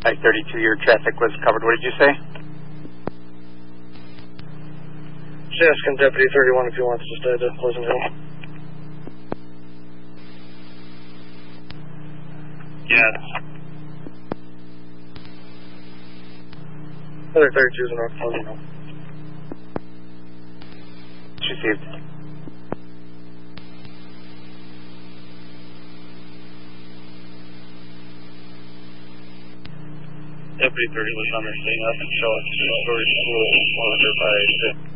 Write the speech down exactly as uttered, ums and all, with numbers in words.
I thirty-two, your traffic was covered. What did you say? Just asking Deputy thirty-one if he wants to stay to Pleasant Hill. Yes. Other thirty-two is in North Pleasant Hill. Received. Deputy thirty was on the scene up and show us two-story school monitor by